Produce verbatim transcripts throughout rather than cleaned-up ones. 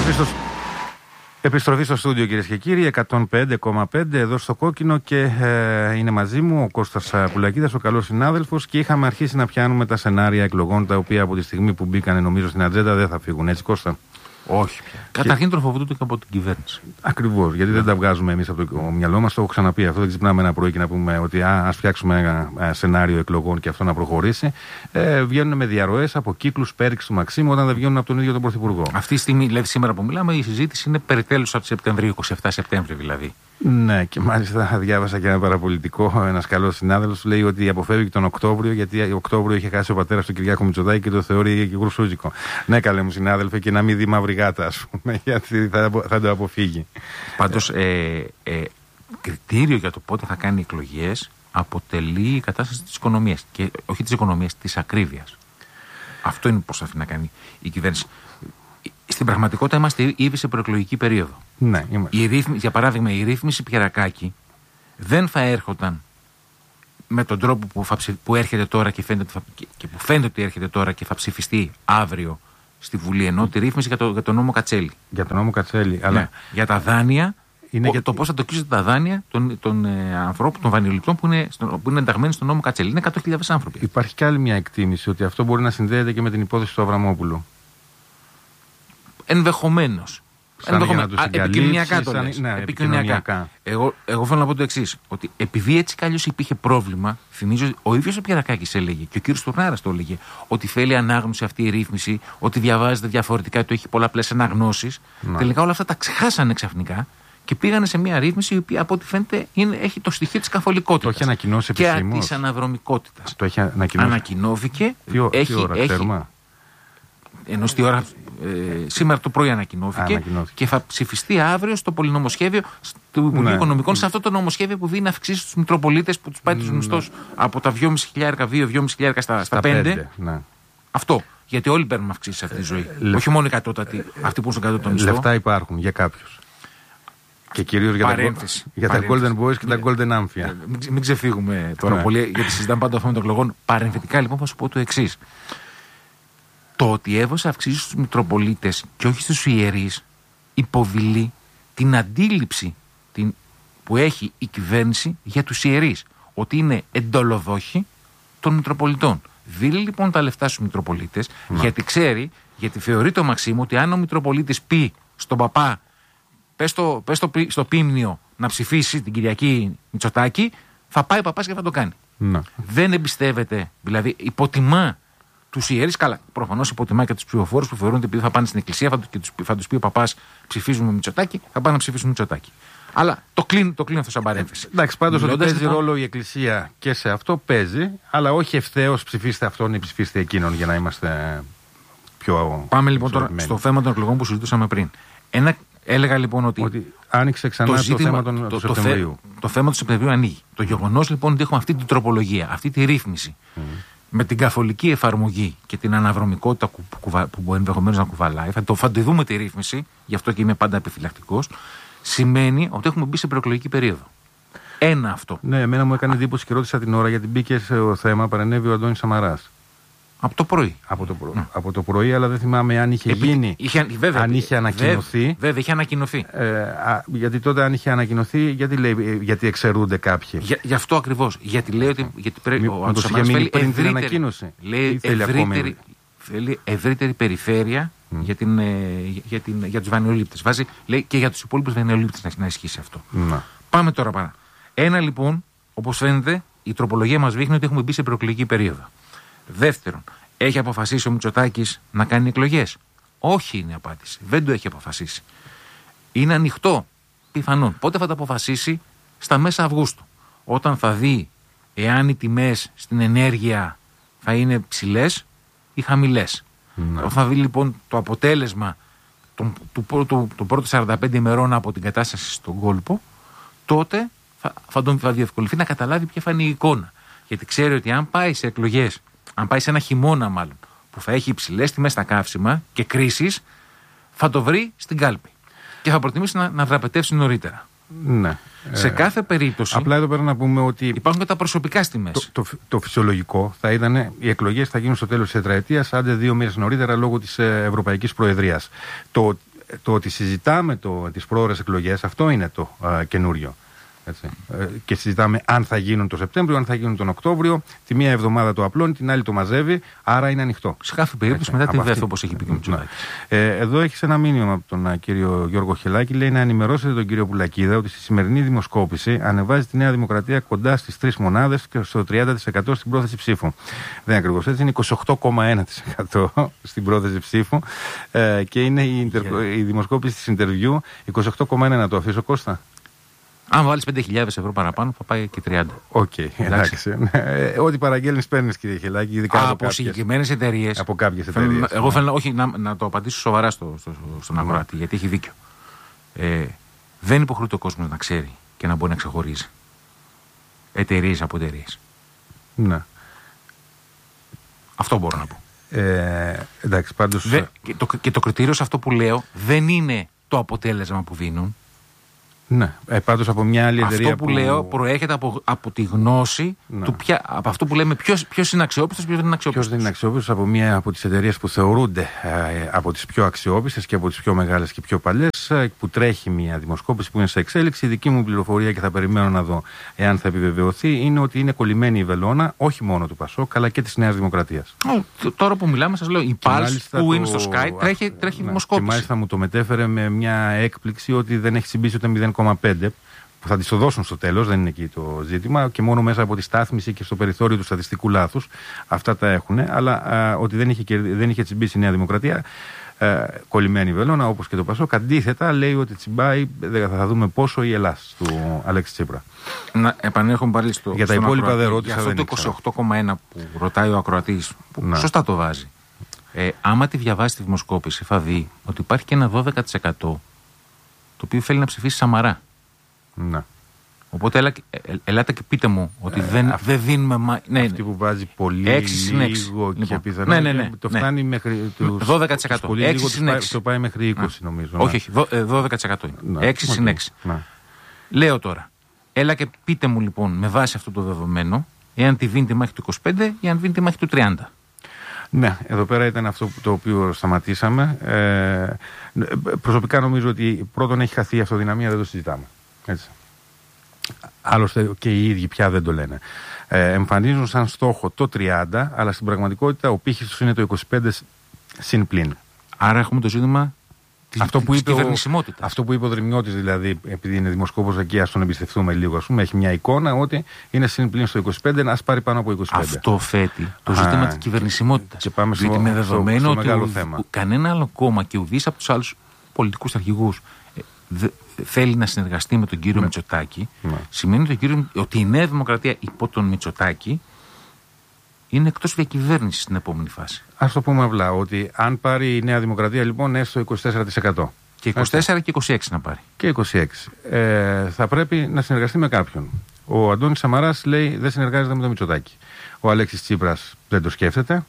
Επιστροφή στο, επιστροφή στο στούντιο, κυρίες και κύριοι, εκατόν πέντε κόμμα πέντε εδώ στο Κόκκινο και ε, είναι μαζί μου ο Κώστας Πουλακίδας, ο καλός συνάδελφος, και είχαμε αρχίσει να πιάνουμε τα σενάρια εκλογών, τα οποία από τη στιγμή που μπήκανε νομίζω στην ατζέντα δεν θα φύγουν, έτσι Κώστα? Όχι πια. Καταρχήν τροφοδοτούνται και από την κυβέρνηση. Ακριβώς, γιατί yeah. δεν τα βγάζουμε εμείς από το μυαλό μας. Το έχω ξαναπεί αυτό. Δεν ξυπνάμε ένα πρωί και να πούμε ότι α, ας φτιάξουμε ένα σενάριο εκλογών και αυτό να προχωρήσει. Ε, βγαίνουν με διαρροές από κύκλους πέριξ του Μαξίμου όταν δεν βγαίνουν από τον ίδιο τον Πρωθυπουργό. Αυτή τη στιγμή, δηλαδή σήμερα που μιλάμε, η συζήτηση είναι περί τέλους από Σεπτεμβρίου, είκοσι επτά Σεπτέμβρη δηλαδή. Ναι, και μάλιστα διάβασα και ένα παραπολιτικό. Ένας καλός συνάδελφος λέει ότι αποφεύγει τον Οκτώβριο, γιατί Οκτώβριο είχε χάσει ο πατέρας του Κυριάκου Μητσοτάκη και το θεωρεί και γρουσούζικο. Ναι, καλέ μου συνάδελφε, και να μην δει μαύρη γάτα, ας πούμε, γιατί θα, θα το αποφύγει. Πάντως, ε, ε, κριτήριο για το πότε θα κάνει εκλογές αποτελεί η κατάσταση της οικονομίας. Και όχι της οικονομίας, της ακρίβειας. Αυτό είναι που προσπαθεί να κάνει η κυβέρνηση. Στην πραγματικότητα είμαστε ήδη σε προεκλογική περίοδο. Ναι, η ρύθμιση, για παράδειγμα, η ρύθμιση Πιερακάκη δεν θα έρχονταν με τον τρόπο που, θα ψηφ... που έρχεται τώρα και, φαίνεται, θα... και που φαίνεται ότι έρχεται τώρα και θα ψηφιστεί αύριο στη Βουλή, ενώ τη ρύθμιση για, το... για τον νόμο Κατσέλη. Για τον νόμο Κατσέλη, αλλά. Ναι. Για τα δάνεια. Είναι ο... για... Το πώς θα τοκίζονται τα δάνεια των, των ε, ανθρώπων, των δανειοληπτών που είναι, στο... που είναι ενταγμένοι στον νόμο Κατσέλη. Είναι εκατό χιλιάδες άνθρωποι. Υπάρχει και άλλη μια εκτίμηση ότι αυτό μπορεί να συνδέεται και με την υπόθεση του Αβραμόπουλου. Ενδεχομένως. Επικοινωνιακά το λες. Ναι, επικοινωνιακά. Εγώ, εγώ θέλω να πω το εξής. Ότι επειδή έτσι κι αλλιώς υπήρχε πρόβλημα, θυμίζω ο ίδιος ο Πιερακάκης έλεγε και ο κύριος Τουρνάρας το έλεγε, ότι θέλει ανάγνωση αυτή η ρύθμιση, ότι διαβάζεται διαφορετικά, ότι έχει πολλαπλές αναγνώσεις. Ναι. Τελικά όλα αυτά τα ξεχάσανε ξαφνικά και πήγανε σε μια ρύθμιση η οποία από ό,τι φαίνεται είναι, έχει το στοιχείο της καθολικότητας. Το έχει ανακοινώσει επισήμως. Και της αναδρομικότητας. Το έχει ανακοινώσει. Ανακοινώθηκε. Τι, έχει, τι ώρα, έχει, ξέρουμε. Ενώ στη ώρα, ε, σήμερα το πρωί ανακοινώθηκε, ανακοινώθηκε και θα ψηφιστεί αύριο στο πολυνομοσχέδιο του Υπουργείου ναι. Οικονομικών, σε αυτό το νομοσχέδιο που δίνει αυξήσεις στους μητροπολίτες, που τους πάει τους μισθούς ναι. από τα δυόμισι χιλιάδες, δύο με δυόμισι χιλιάδες στα, στα πέντε. Ναι. Αυτό. Γιατί όλοι παίρνουν αυξήσεις σε αυτή τη ζωή. Ε, Όχι μόνο οι κατώτατοι, ε, αυτοί που είναι στον κατώτατο μισθό. Λεφτά υπάρχουν για κάποιους. Και κυρίως για, για τα Golden Boys και τα Golden Amphia. Ε, μην, μην ξεφύγουμε τώρα ναι. πολύ, γιατί συζητάμε πάντα το θέμα των εκλογών. Παρενθετικά λοιπόν θα σου πω το εξής. Το ότι έβωσε αυξήσεις στους μητροπολίτες και όχι στους ιερείς υποβιλεί την αντίληψη την, που έχει η κυβέρνηση για τους ιερείς. Ότι είναι εντολοδόχοι των μητροπολιτών. Δίνει λοιπόν τα λεφτά στους μητροπολίτες, ναι. γιατί ξέρει, γιατί θεωρεί το Μαξίμου ότι αν ο μητροπολίτης πει στον παπά, πες, στο, πες στο, στο πίμνιο να ψηφίσει την Κυριακή Μητσοτάκη, θα πάει ο παπάς και θα το κάνει. Ναι. Δεν εμπιστεύεται, δηλαδή υποτιμά τους ιερείς, καλά, προφανώς υποτιμά και τους ψηφοφόρους που θεωρούν ότι επειδή θα πάνε στην εκκλησία θα, τους, θα τους πει ο παπάς ψηφίζουμε Μητσοτάκη, θα πάνε να ψηφίσουν Μητσοτάκη. Αλλά το κλείνω το κλείνω αυτό σαν παρένθεση. Εντάξει, πάντως ότι παίζει λοιπόν ρόλο η εκκλησία και σε αυτό παίζει, αλλά όχι ευθέως ψηφίστε αυτόν ή ψηφίστε εκείνον για να είμαστε πιο. Πάμε λοιπόν τώρα στο θέμα των εκλογών που συζητούσαμε πριν. Ένα, έλεγα λοιπόν ότι. Ότι άνοιξε ξανά το, ζήτημα, το θέμα των, το, του Σεπτεμβρίου. Το, το θέμα του Σεπτεμβρίου ανοίγει. Το γεγονός λοιπόν ότι έχουμε αυτή την τροπολογία, αυτή τη ρύθμιση. Mm. Με την καθολική εφαρμογή και την αναδρομικότητα που, που, που ενδεχομένως να κουβαλάει, θα το φαντιδούμε τη ρύθμιση, γι' αυτό και είμαι πάντα επιφυλακτικός, σημαίνει ότι έχουμε μπει σε προεκλογική περίοδο. Ένα αυτό. Ναι, εμένα μου έκανε εντύπωση και ρώτησα την ώρα, γιατί μπήκε στο θέμα, παρενέβη ο Αντώνης Σαμαράς. Από το πρωί. Από το, προ... mm. από το πρωί, αλλά δεν θυμάμαι αν είχε Επί... γίνει. Είχε... Βέβαια, αν είχε ανακοινωθεί. Βέβαια, βέβαια είχε ανακοινωθεί. Ε, α, γιατί τότε, αν είχε ανακοινωθεί, γιατί, λέει, γιατί εξαιρούνται κάποιοι. Για, γι' αυτό ακριβώς. Γιατί λέει ότι. Γιατί πρέπει, ο Αντώνης Σαμαράς θέλει πριν την ανακοίνωση. Λέει ευρύτερη, θέλει ευρύτερη περιφέρεια mm. για, την, για, την, για τους δανειολήπτες. Βάζει, λέει, και για τους υπόλοιπους δανειολήπτες να, να ισχύσει αυτό. Mm. Πάμε τώρα παρά. Ένα λοιπόν, όπως φαίνεται, η τροπολογία μας δείχνει ότι έχουμε μπει σε προεκλογική περίοδο. Δεύτερον, έχει αποφασίσει ο Μητσοτάκης να κάνει εκλογές? Όχι, είναι η απάντηση. Δεν το έχει αποφασίσει. Είναι ανοιχτό, πιθανόν. Πότε θα το αποφασίσει? Στα μέσα Αυγούστου. Όταν θα δει εάν οι τιμές στην ενέργεια θα είναι ψηλές ή χαμηλές. Ναι. Όταν θα δει λοιπόν το αποτέλεσμα των, του, του, του, του πρώτου σαράντα πέντε ημερών από την κατάσταση στον κόλπο, τότε θα, θα τον θα διευκολυνθεί να καταλάβει ποια θα είναι η εικόνα. Γιατί ξέρει ότι αν πάει σε εκλογές, αν πάει σε ένα χειμώνα μάλλον, που θα έχει υψηλές τιμές στα καύσιμα και κρίσεις, θα το βρει στην κάλπη. Και θα προτιμήσει να, να δραπετεύσει νωρίτερα. Ναι. Σε ε, κάθε περίπτωση. Απλά εδώ πέρα να πούμε ότι. Υπάρχουν και τα προσωπικά στη μέση. Το, το, το φυσιολογικό θα ήταν οι εκλογές θα γίνουν στο τέλος της τετραετίας, άντε δύο μήνες νωρίτερα λόγω της Ευρωπαϊκής Προεδρίας. Το το ότι συζητάμε το, τις πρόορες εκλογές, αυτό είναι το ε, καινούριο. Έτσι. Ε, και συζητάμε αν θα γίνουν το Σεπτέμβριο, αν θα γίνουν τον Οκτώβριο. Τη μία εβδομάδα το απλώνει, την άλλη το μαζεύει, άρα είναι ανοιχτό. Σε κάθε περίπτωση μετά τη ΒΕΘ, όπως έχει πει και ο Μητσοτάκης. Ε, εδώ έχει ένα μήνυμα από τον κύριο Γιώργο Χελάκη. Λέει να ενημερώσετε τον κύριο Πουλακίδα ότι στη σημερινή δημοσκόπηση ανεβάζει τη Νέα Δημοκρατία κοντά στις τρεις μονάδες και στο τριάντα τοις εκατό στην πρόθεση ψήφου. Δεν είναι ακριβώς έτσι, είναι είκοσι οκτώ κόμμα ένα τοις εκατό στην πρόθεση ψήφου ε, και είναι η, inter... yeah. η δημοσκόπηση της Interview είκοσι οκτώ κόμμα ένα. Να το αφήσω, Κώστα. Αν βάλεις πέντε χιλιάδες ευρώ παραπάνω, θα πάει και τριάντα. Οκ, okay, εντάξει. εντάξει. Ό,τι παραγγέλνεις παίρνεις, κύριε Χελάκη, ειδικά Α, από, από συγκεκριμένες εταιρείες. Από κάποιες εταιρείες. Εγώ θέλω, όχι, να, να το απαντήσω σοβαρά στο, στο, στον αγοράτη, γιατί έχει δίκιο. Ε, δεν υποχρεούται ο κόσμος να ξέρει και να μπορεί να ξεχωρίζει εταιρείες από εταιρείες. Ναι. Αυτό μπορώ να πω. Ε, εντάξει, πάντως... Δε, και, το, και το κριτήριο σε αυτό που λέω δεν είναι το αποτέλεσμα που δίνουν. Ναι, ε, πάντως από μια άλλη εταιρεία. Αυτό που, που λέω προέρχεται από, από τη γνώση ναι. του ποια, από αυτό που λέμε ποιος, ποιος είναι αξιόπιστος, ποιος δεν είναι αξιόπιστος. Ποιος δεν είναι αξιόπιστος από μια από τις εταιρείες που θεωρούνται ε, από τις πιο αξιόπιστες και από τις πιο μεγάλες και πιο παλιές, ε, που τρέχει μια δημοσκόπηση που είναι σε εξέλιξη. Η δική μου πληροφορία και θα περιμένω να δω εάν θα επιβεβαιωθεί είναι ότι είναι κολλημένη η βελόνα όχι μόνο του Πασόκ αλλά και της Νέας Δημοκρατίας. Ε, τώρα που μιλάμε, σας λέω, η Πάλς που το... είναι στο Sky τρέχει, τρέχει ναι, δημοσκόπηση. Και μάλιστα μου το μετέφερε με μια έκπληξη ότι δεν έχει συμπίσει ούτε μηδέν κόμμα πέντε. Που θα τη το δώσουν στο τέλος, δεν είναι εκεί το ζήτημα, και μόνο μέσα από τη στάθμιση και στο περιθώριο του στατιστικού λάθους αυτά τα έχουν. Αλλά α, ότι δεν είχε, δεν είχε τσιμπήσει η Νέα Δημοκρατία, α, κολλημένη βελόνα όπως και το Πασόκ. Αντίθετα, λέει ότι τσιμπάει, θα δούμε πόσο η Ελλάς του Αλέξη Τσίπρα. Να επανέρχομαι πάλι στο. Για τα υπόλοιπα δεν ρώτησα. Για αυτό το είκοσι οκτώ κόμμα ένα που ρωτάει ο ακροατής, που να. Σωστά το βάζει. Ε, άμα τη διαβάσει τη δημοσκόπηση, θα δει ότι υπάρχει και ένα δώδεκα τοις εκατό το οποίο θέλει να ψηφίσει Σαμαρά. Να. Οπότε έλα, ε, ελάτε και πείτε μου ότι ε, δεν, αυ... δεν δίνουμε. Μα... Ναι, αυτή ναι. που βάζει πολύ έξι λίγο λοιπόν. Και πιθανόν ναι, ναι, ναι, το ναι. φτάνει μέχρι τους, δώδεκα τοις εκατό. Πολύ λίγο το πάει, το πάει μέχρι είκοσι τοις εκατό νομίζω. Όχι, όχι, δώδεκα τοις εκατό είναι. έξι συν έξι. Λέω τώρα, έλα και πείτε μου λοιπόν με βάση αυτό το δεδομένο εάν τη δίνει τη μάχη του είκοσι πέντε ή αν δίνει τη μάχη του τριάντα. Ναι, εδώ πέρα ήταν αυτό το οποίο σταματήσαμε. Ε, προσωπικά νομίζω ότι πρώτον έχει χαθεί η αυτοδυναμία, δεν το συζητάμε. Έτσι. Άλλωστε και οι ίδιοι πια δεν το λένε. Ε, εμφανίζουν σαν στόχο το τριάντα, αλλά στην πραγματικότητα ο πύχης τους είναι το είκοσι πέντε συν πλην. Άρα έχουμε το ζήτημα της, αυτό που της είπε κυβερνησιμότητας. Ο, αυτό που είπε ο Δρυμιώτης, δηλαδή, επειδή είναι δημοσκόπος εκεί, ας τον εμπιστευτούμε λίγο, ας πούμε, έχει μια εικόνα ότι είναι συν πλην στο είκοσι πέντε, ας πάρει πάνω από είκοσι πέντε. Αυτό θέτει το ζήτημα της κυβερνησιμότητας. Και πάμε στο, διότι με δεδομένο στο, στο ότι μεγάλο ο, θέμα. Ο, κανένα άλλο κόμμα και ουδής από τους άλλους πολιτικούς αρχηγούς ε, δε, θέλει να συνεργαστεί με τον κύριο ναι. Μητσοτάκη, ναι. σημαίνει τον κύριο, ότι η Νέα Δημοκρατία υπό τον Μητσοτάκη είναι εκτός διακυβέρνησης στην επόμενη φάση. Ας το πούμε απλά, ότι αν πάρει η Νέα Δημοκρατία λοιπόν έστω είκοσι τέσσερα τοις εκατό. Και είκοσι τέσσερα και είκοσι έξι να πάρει. Και είκοσι έξι. Ε, θα πρέπει να συνεργαστεί με κάποιον. Ο Αντώνης Σαμαράς λέει δεν συνεργάζεται με τον Μητσοτάκη. Ο Αλέξης Τσίπρας δεν το σκέφτεται.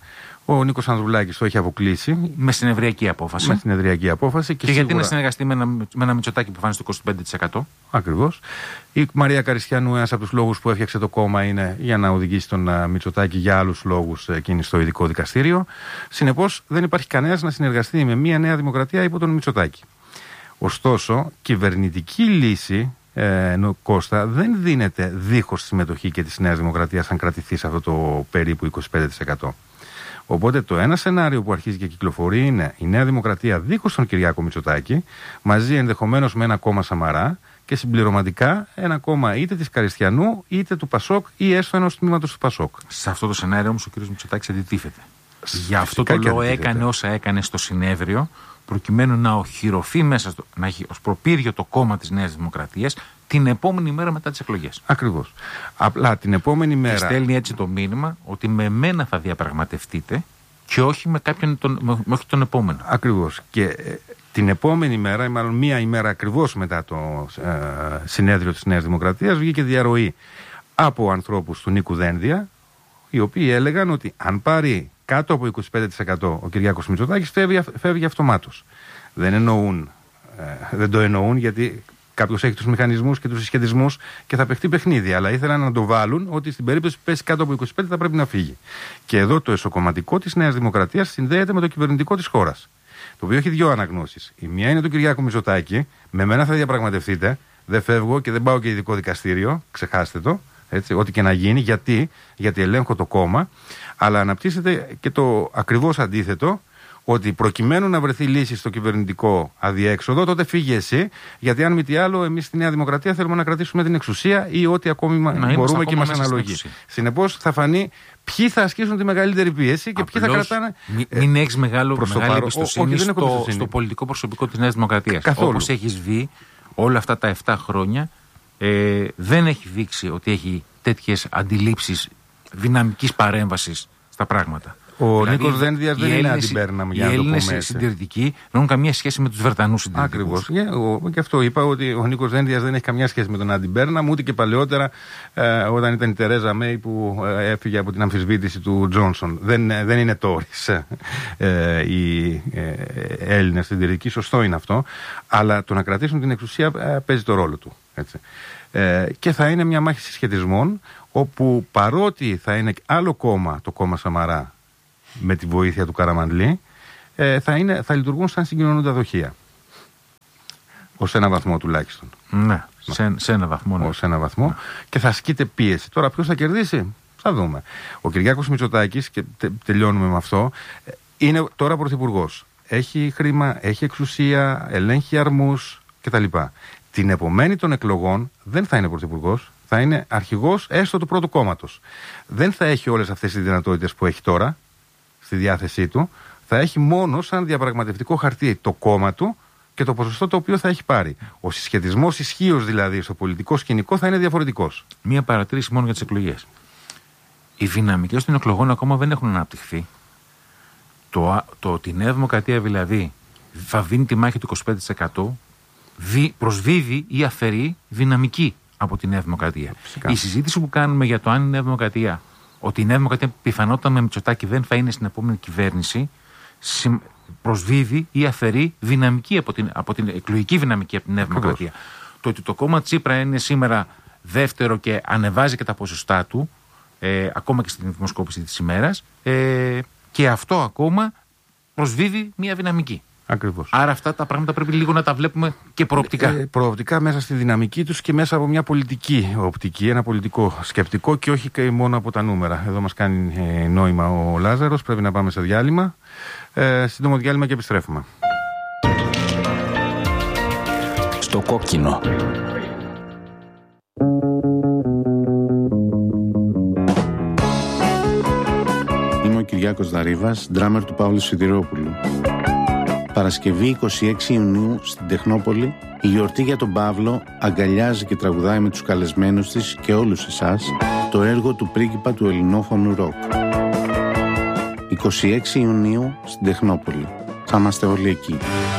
Ο Νίκος Ανδρουλάκης το έχει αποκλείσει. Με συνεδριακή απόφαση. Με συνεδριακή απόφαση. Και, και σίγουρα... γιατί να συνεργαστεί με ένα, με ένα Μητσοτάκη που φάνηκε στο είκοσι πέντε τοις εκατό. Ακριβώς. Η Μαρία Καριστιανού, ένας από τους λόγους που έφτιαξε το κόμμα είναι για να οδηγήσει τον Μητσοτάκη για άλλους λόγους εκείνη στο ειδικό δικαστήριο. Συνεπώς δεν υπάρχει κανένας να συνεργαστεί με μια Νέα Δημοκρατία υπό τον Μητσοτάκη. Ωστόσο, κυβερνητική λύση. Ε, ενώ Κώστα δεν δίνεται δίχως τη συμμετοχή και της Νέας Δημοκρατίας αν κρατηθεί σε αυτό το περίπου είκοσι πέντε τοις εκατό. Οπότε το ένα σενάριο που αρχίζει και κυκλοφορεί είναι η Νέα Δημοκρατία δίχως τον Κυριάκο Μητσοτάκη, μαζί ενδεχομένως με ένα κόμμα Σαμαρά και συμπληρωματικά ένα κόμμα είτε της Καριστιανού είτε του Πασόκ ή έστω ενός τμήματος του Πασόκ. Σε αυτό το σενάριο όμως ο κ. Μητσοτάκης αντιτίθεται. Γι' αυτό το λόγο έκανε όσα έκανε στο συνέδριο, προκειμένου να οχυρωθεί μέσα, στο, να έχει ως προπύργιο το κόμμα της Νέας Δημοκρατίας την επόμενη μέρα μετά τις εκλογές. Ακριβώς. Απλά την επόμενη μέρα. Και στέλνει έτσι το μήνυμα ότι με μένα θα διαπραγματευτείτε και όχι με κάποιον τον, με, με όχι τον επόμενο. Ακριβώς. Και ε, την επόμενη μέρα, ή μάλλον μία ημέρα ακριβώς μετά το ε, συνέδριο της Νέας Δημοκρατίας, βγήκε διαρροή από ανθρώπους του Νίκου Δένδια, οι οποίοι έλεγαν ότι αν πάρει κάτω από είκοσι πέντε τοις εκατό ο Κυριάκος Μητσοτάκης φεύγει, φεύγει αυτομάτως. Δεν εννοούν, ε, δεν το εννοούν γιατί κάποιος έχει τους μηχανισμούς και τους συσχετισμούς και θα παιχτεί παιχνίδι. Αλλά ήθελαν να το βάλουν ότι στην περίπτωση που πέσει κάτω από είκοσι πέντε θα πρέπει να φύγει. Και εδώ το εσωκομματικό της Νέας Δημοκρατίας συνδέεται με το κυβερνητικό της χώρας. το οποίο έχει δύο αναγνώσεις. Η μία είναι του Κυριάκου Μητσοτάκη, με μένα θα διαπραγματευτείτε, δεν φεύγω και δεν πάω και ειδικό δικαστήριο, ξεχάστε το, έτσι, ό,τι και να γίνει. Γιατί, γιατί ελέγχω το κόμμα, αλλά αναπτύσσεται και το ακριβώς αντίθετο, ότι προκειμένου να βρεθεί λύση στο κυβερνητικό αδιέξοδο, τότε φύγε εσύ, γιατί αν μη τι άλλο, εμείς στη Νέα Δημοκρατία θέλουμε να κρατήσουμε την εξουσία ή ό,τι ακόμη να μπορούμε και μας αναλογεί. Συνεπώς θα φανεί ποιοι θα ασκήσουν τη μεγαλύτερη πίεση και ποιοι θα κρατάνε. Μην, μην έχει μεγάλη εμπιστοσύνη στο, στο πολιτικό προσωπικό της Νέας Δημοκρατίας. Όπως έχεις δει όλα αυτά τα επτά χρόνια, ε, δεν έχει δείξει ότι έχει τέτοιες αντιλήψεις δυναμικής παρέμβασης στα πράγματα. Ο δηλαδή, Νίκος Δένδιας δεν είναι αντιμπέρναμ, για να το πούμε έτσι. Οι Έλληνες συντηρητικοί δεν έχουν καμία σχέση με τους Βρετανούς συντηρητικούς. Ακριβώς. Yeah, και αυτό είπα, ότι ο Νίκος Δένδιας δεν έχει καμία σχέση με τον αντιμπέρναμ, ούτε και παλαιότερα ε, όταν ήταν η Τερέζα Μέη που ε, έφυγε από την αμφισβήτηση του Τζόνσον. Δεν, ε, δεν είναι Τόρις ε, οι ε, Έλληνες συντηρητικοί, σωστό είναι αυτό, αλλά το να κρατήσουν την εξουσία ε, παίζει το ρόλο του. Έτσι. Ε, και θα είναι μια μάχη συσχετισμών, όπου παρότι θα είναι άλλο κόμμα, το κόμμα Σαμαρά, με τη βοήθεια του Καραμανλή, ε, θα, είναι, θα λειτουργούν σαν συγκοινωνούντα δοχεία. Ως ένα βαθμό τουλάχιστον. Ναι, σε, σε ένα βαθμό. Ναι. Ως ένα βαθμό. Ναι. Και θα ασκείται πίεση. Τώρα ποιος θα κερδίσει, θα δούμε. Ο Κυριάκος Μητσοτάκης, και τε, τελειώνουμε με αυτό, είναι τώρα πρωθυπουργός. Έχει χρήμα, έχει εξουσία, ελέγχει αρμούς κτλ. Την επομένη των εκλογών δεν θα είναι πρωθυπουργός, θα είναι αρχηγός έστω του πρώτου κόμματος. Δεν θα έχει όλες αυτές τις δυνατότητες που έχει τώρα στη διάθεσή του, θα έχει μόνο σαν διαπραγματευτικό χαρτί το κόμμα του και το ποσοστό το οποίο θα έχει πάρει. Ο συσχετισμός ισχύως δηλαδή στο πολιτικό σκηνικό θα είναι διαφορετικός. Μία παρατήρηση μόνο για τις εκλογές. Οι δυναμικές των εκλογών ακόμα δεν έχουν αναπτυχθεί. Το, το ότι η Νέα Δημοκρατία δηλαδή θα δίνει τη μάχη του είκοσι πέντε τοις εκατό δι, προσδίδει ή αφαιρεί δυναμική από τη Νέα Δημοκρατία. Φυσικά. Η συζήτηση που κάνουμε για το αν η Νέα Δημοκρατία, ότι η Νέα Δημοκρατία πιθανότατα με Μητσοτάκη δεν θα είναι στην επόμενη κυβέρνηση, προσδίδει ή αφαιρεί δυναμική από την, από την εκλογική δυναμική από τη Νέα Δημοκρατία. Το ότι το κόμμα Τσίπρα είναι σήμερα δεύτερο και ανεβάζει και τα ποσοστά του, ε, ακόμα και στην δημοσκόπηση της ημέρας, ε, και αυτό ακόμα προσδίδει μια δυναμική. Ακριβώς. Άρα αυτά τα πράγματα πρέπει λίγο να τα βλέπουμε και προοπτικά. Ε, προοπτικά μέσα στη δυναμική τους και μέσα από μια πολιτική οπτική, ένα πολιτικό σκεπτικό και όχι και μόνο από τα νούμερα. Εδώ μας κάνει ε, νόημα ο Λάζαρος, πρέπει να πάμε σε διάλειμμα. Ε, σύντομο διάλειμμα και επιστρέφουμε. Στο κόκκινο. Είμαι ο Κυριάκος Δαρίβας, ντράμερ του Παύλου Σιδηρόπουλου. Παρασκευή εικοστή έκτη Ιουνίου στην Τεχνόπολη, η γιορτή για τον Παύλο αγκαλιάζει και τραγουδάει με τους καλεσμένους της και όλους εσάς το έργο του πρίγκιπα του ελληνόφωνου ροκ. εικοστή έκτη Ιουνίου στην Τεχνόπολη. Θα είμαστε όλοι εκεί.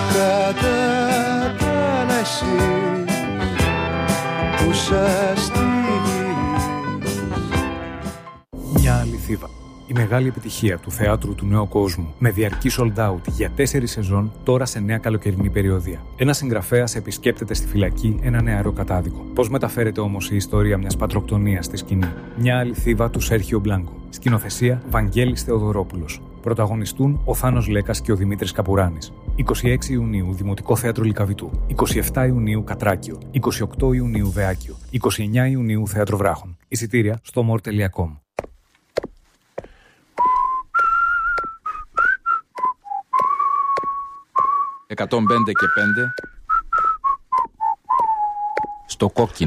Μια αληθίδα. Η μεγάλη επιτυχία του θεάτρου του νέου κόσμου, με διαρκή sold out για τέσσερις σεζόν, τώρα σε νέα καλοκαιρινή περιοδία. Ένας συγγραφέας επισκέπτεται στη φυλακή ένα νεαρό κατάδικο. Πώς μεταφέρεται όμως η ιστορία μιας πατροκτονίας στη σκηνή? Μια αληθίδα του Σέρχιο Μπλάνκο. Σκηνοθεσία Βαγγέλης Θεοδωρόπουλος. Πρωταγωνιστούν ο Θάνος Λέκας και ο Δημήτρης Καπουράνης. εικοστή έκτη Ιουνίου Δημοτικό Θέατρο Λυκαβητού. εικοστή εβδόμη Ιουνίου Κατράκιο. εικοστή ογδόη Ιουνίου Βεάκιο. εικοστή εννέα Ιουνίου Θέατρο Βράχων. Εισιτήρια στο more τελεία com. εκατόν πέντε και πέντε στο κόκκινο.